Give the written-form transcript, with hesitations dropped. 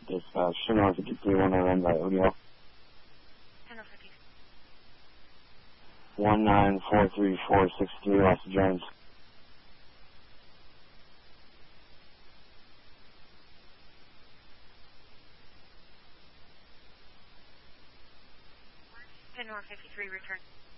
Dispatch, Chanel 53, 109 by Odeo. 1943463, Austin Jones. North 53, return.